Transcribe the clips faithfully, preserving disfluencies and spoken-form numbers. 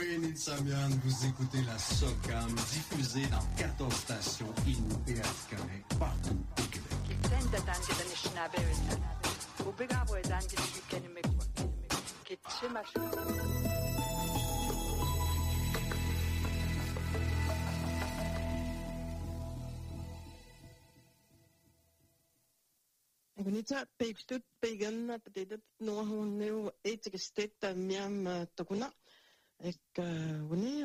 Moïne Samian, vous écoutez la SOCAM diffusée dans quatorze stations Inou et Atikamek partout au Québec. Gunita pekstut pegan patatet no huneu etikestet miam tokuna ek guni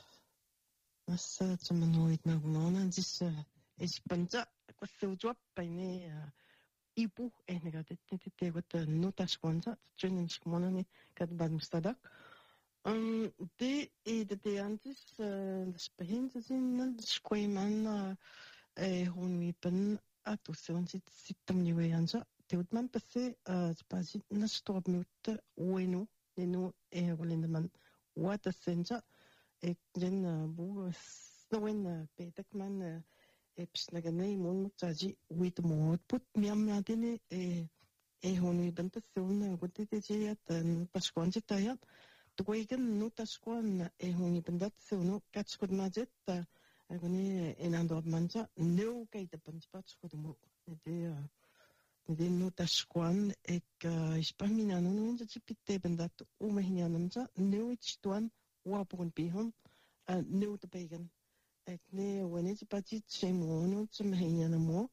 massa tsamanoit na gunona dis espanja kwasujuap paine ipu ehnegatet tetegot notaskonza training monani kat badmstadak um de e de de antis spehinzin squeman eh hunwi pen attuussuun sit sittamniuiansa tiutman passi spasit nastorp miutta uenu enu eolinman watassensa ek jen bu snowen petakman epsnaganei mun taji with mod put miam natini e e honi bantassun gutitejat paskonsi tayat tuigen nutaskuan e honi bandatsunu katskudmajet agoni enandor manja no kaita panspats kodumu de de no tasquan ek ispamina no no tipitte bendat umehnianamja no ichtuan wapun pihom no te pagan ek ne wenit patit chemono tsmehnianamo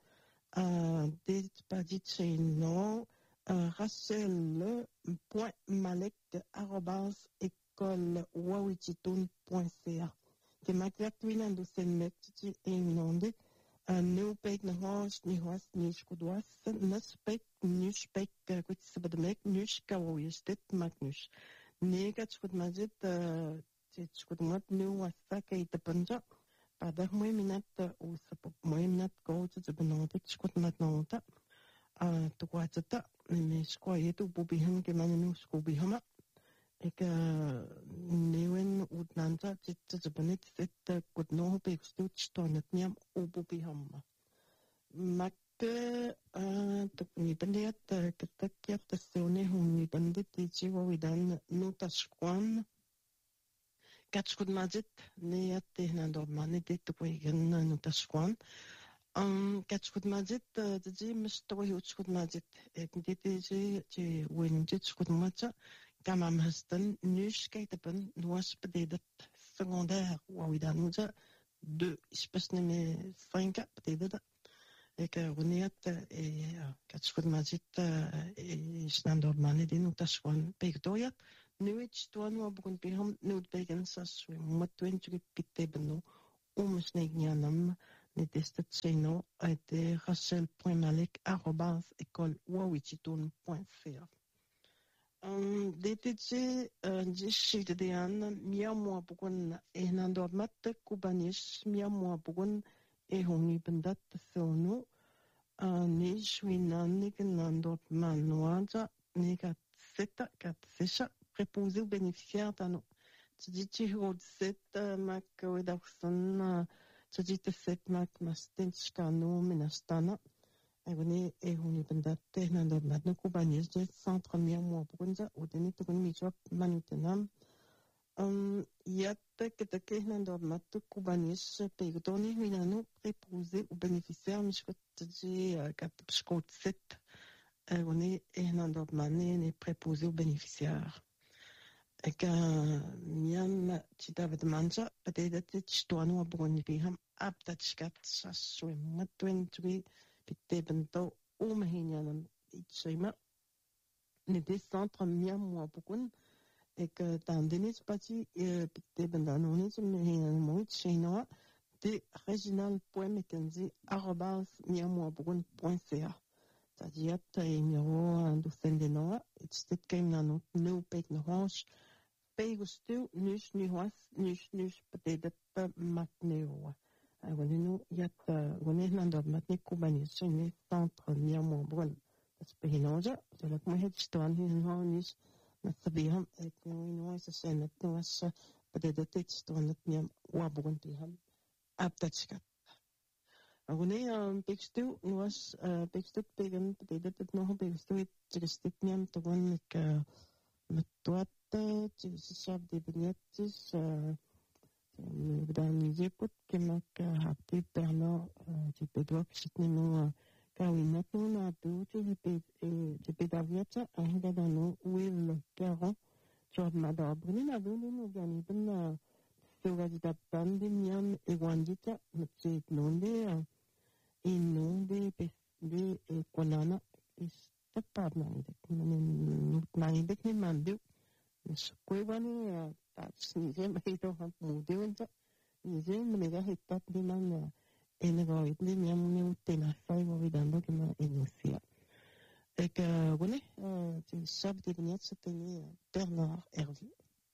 de patit cheno rassel point malek arobase école wawititun point c a que makrak winan do sen metji eminonde an no pek na hos ni hos ni skudwas na spek ni spek kwit sabadmek ni skawistet maknus negat skudmazet tit skudmat no wasa kaita panja pada moy minat usap moy minat go to benondet skudmat nota a to kwatata me skwayetu bubihan ke manenu skubihama ek newen utnanta titsabnet set kudno pekstut stonat niam ububiham mak to ni bandet katakyat tsone huni bandet tichiwa widan notasquan katskudmazet neat tehnandor manedet tuigen notasquan um katskudmazet tji mstoy utskudmazet ek ditiji je wenjit skudmatsa Gamam hastan nyskaitapan nuas bededet secondaire wawidanuja de spesneme cinq bededet ek runiat e katskudmazit e snandor manedin utaswan pekdoyat nuich tuan wabukun piham nut begen saswe matwentu pittebno umsnegnianam nedestet seno ate rassel point malek arobase école wawititun point c a Um, detece jishit dean mia mua bugun ehnandor mat kubanish mia mua bugun ehongi bendat sonu ni shwinan nignandor manuaja negat seta kat sesha préposé aux bénéficiaires tano tjiti hod set mak wedakson tjiti set mak mastenchkano minastana agoni e honi bendat tehnandor mat no kubanis de centre mia mo bugunza udeni tukun mijop manutenam um yat que tehnandor mat kubanis pegdoni winanu préposé aux bénéficiaires miskotji kat skot set agoni ehnandor mane ne préposé aux bénéficiaires ek miam titavet manja patedat tstuanu abugoni biham aptatchkat saswe matwentwi Pittebento umehinianam itchima ne descentre miam moi bukun ek tandenis pati pittebendanonis umehinianam itchina de regional point mekenzi arobase miam moi bukun point ca c'est-à-dire tay miro ando sendeno itstet kaimnano no pek no hosh pegustu nus nuhas nus nus patedet makneo Agonu yat gonenandor matni kubani sene centre miamo bol spehinoja de la mohed stan hinonis nasbiham et no ino is senet no as padedet stan miam wabun tiham aptatskat agone pekstu no as pekstu pegen padedet no pekstu tristit miam togon ik matwat tu chef des vignettes, dans les écoutes que m'a hâté Bernard, tu peux voir que c'est nous, quand il n'a pas n'a tout, tu peux, tu peux d'avoir ça, un gars dans nous, où il le garant, tu as madame, brûlé la boule, nous gagnons, ben, tu vas dire, t'as des miens, et wandita, c'est non des, et non des, des, et konana, et c'est pas mal, nous, n'arrive ni mandu, mais ce que wani, Snize mahito han mude wenta nize mnega hitat di man enegoid di miam ni tena fai movidando que ma inicia et que wone tu sab di vignettes c'était Bernard Hervieux.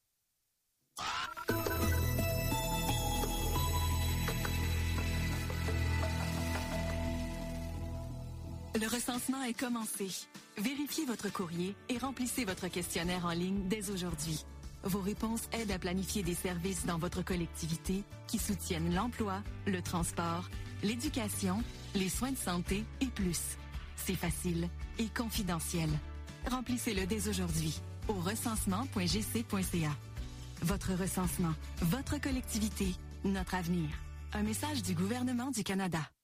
Le recensement est commencé. Vérifiez votre courrier et remplissez votre questionnaire en ligne dès aujourd'hui. Vos réponses aident à planifier des services dans votre collectivité qui soutiennent l'emploi, le transport, l'éducation, les soins de santé et plus. C'est facile et confidentiel. Remplissez-le dès aujourd'hui au recensement point g c point c a. Votre recensement, votre collectivité, notre avenir. Un message du gouvernement du Canada.